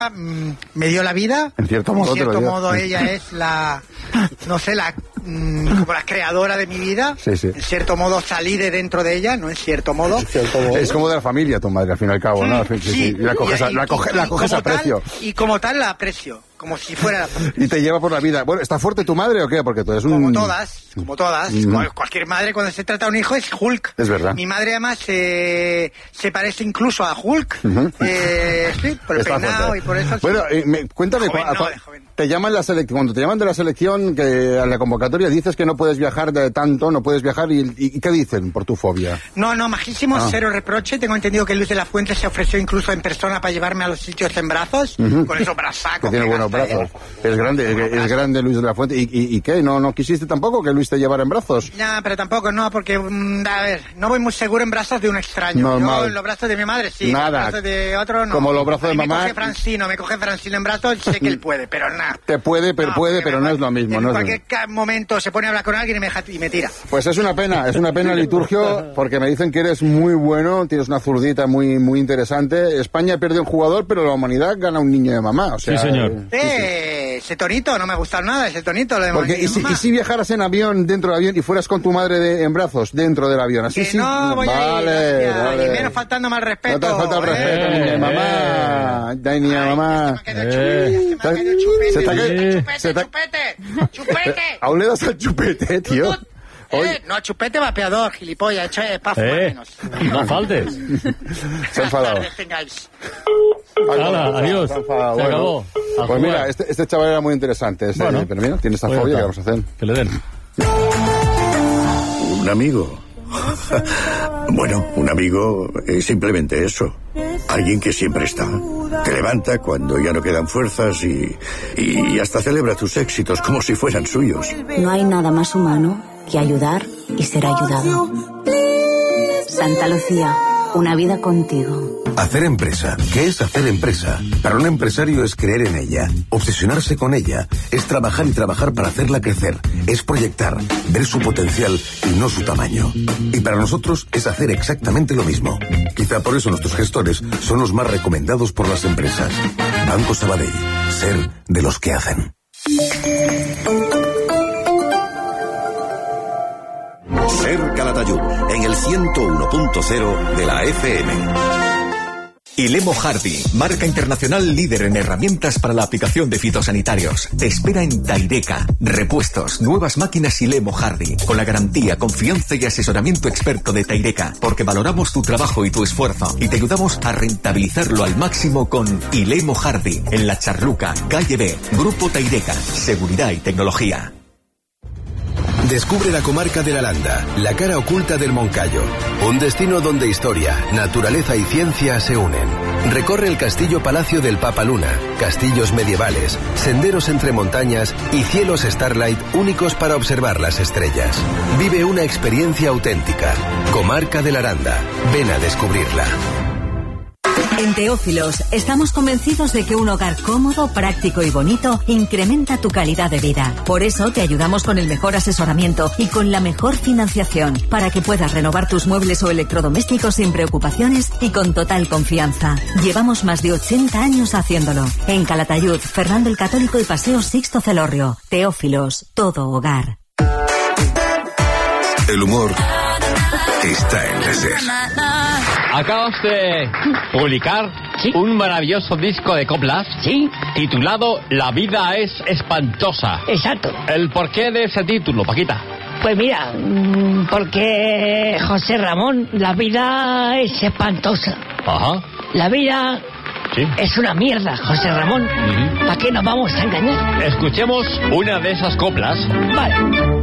me dio la vida. En cierto modo, ella es la, no sé, como la creadora de mi vida. Sí. En cierto modo salí de dentro de ella, no en cierto modo. Es como de la familia tu madre, al fin y al cabo, ¿no? Sí. La coges a precio. Y como tal la aprecio, como si fuera la familia. Y te lleva por la vida. Bueno, ¿está fuerte tu madre o qué? Porque tú eres Como todas. Cualquier madre cuando se trata de un hijo es Hulk. Es verdad. Mi madre además se parece incluso a Hulk. Sí, por el peinado y por eso. Bueno, cuéntame, te llaman cuando te llaman de la selección, que a la convocatoria dices que no puedes viajar no puedes viajar, ¿y qué dicen por tu fobia? No, majísimo, cero reproche. Tengo entendido que Luis de la Fuente se ofreció incluso en persona para llevarme a los sitios en brazos, con esos brazacos. Que tiene buenos brazos. Es grande Luis de la Fuente. ¿Y qué? ¿No quisiste tampoco que Luis te llevara en brazos? No, pero tampoco, no, porque, a ver, no voy muy seguro en brazos de un extraño. Normal. Yo en los brazos de mi madre sí. Nada. En los brazos de otro no. Como los brazos de mamá. Me coge Francino en brazos, sé que él puede, pero nada. Te puede, pero no es lo mismo. En cualquier momento se pone a hablar con alguien y me tira. Pues es una pena Liturgio, porque me dicen que eres muy bueno, tienes una zurdita muy, muy interesante. España pierde un jugador, pero la humanidad gana un niño de mamá. O sea, sí, señor. Ese tonito, no me gusta nada, ese tonito. Lo de porque, ¿y si viajaras en avión, dentro del avión, y fueras con tu madre en brazos, dentro del avión? Así sí. No, voy vale. Y menos faltándome al respeto. No te falta el respeto, niña de mamá. Niña de mamá. ¡Chupete! Aún le das al chupete, tío. No, chupete vapeador, gilipollas, hecho de paz menos. No faltes. Se ha enfadado. Hala, adiós. Se acabó. Pues mira, este chaval era muy interesante. Pero mira, tiene esta fobia, ¿qué vamos a hacer? Que le den. Un amigo. Bueno, un amigo es simplemente eso. Alguien que siempre está. Te levanta cuando ya no quedan fuerzas y hasta celebra tus éxitos como si fueran suyos. No hay nada más humano que ayudar y ser ayudado. Santa Lucía, una vida contigo. Hacer empresa. ¿Qué es hacer empresa? Para un empresario es creer en ella, obsesionarse con ella, es trabajar y trabajar para hacerla crecer, es proyectar, ver su potencial y no su tamaño. Y para nosotros es hacer exactamente lo mismo. Quizá por eso nuestros gestores son los más recomendados por las empresas. Banco Sabadell. Ser de los que hacen. Ser Calatayud, en el 101.0 de la FM. Ilemo Hardy, marca internacional líder en herramientas para la aplicación de fitosanitarios. Te espera en Taireca. Repuestos, nuevas máquinas Ilemo Hardy, con la garantía, confianza y asesoramiento experto de Taireca, porque valoramos tu trabajo y tu esfuerzo y te ayudamos a rentabilizarlo al máximo con Ilemo Hardy, en La Charluca, calle B, Grupo Taireca, seguridad y tecnología. Descubre la comarca de la Landa, la cara oculta del Moncayo. Un destino donde historia, naturaleza y ciencia se unen. Recorre el castillo-palacio del Papa Luna, castillos medievales, senderos entre montañas y cielos Starlight únicos para observar las estrellas. Vive una experiencia auténtica. Comarca de la Aranda. Ven a descubrirla. En Teófilos estamos convencidos de que un hogar cómodo, práctico y bonito incrementa tu calidad de vida. Por eso te ayudamos con el mejor asesoramiento y con la mejor financiación para que puedas renovar tus muebles o electrodomésticos sin preocupaciones y con total confianza. Llevamos más de 80 años haciéndolo. En Calatayud, Fernando el Católico y Paseo Sixto Celorrio. Teófilos, todo hogar. El humor está en la SER. Acabas de publicar un maravilloso disco de coplas titulado La vida es espantosa. Exacto. ¿El porqué de ese título, Paquita? Pues mira, porque José Ramón, la vida es espantosa. Ajá. La vida es una mierda, José Ramón. ¿Para qué nos vamos a engañar? Escuchemos una de esas coplas. Vale.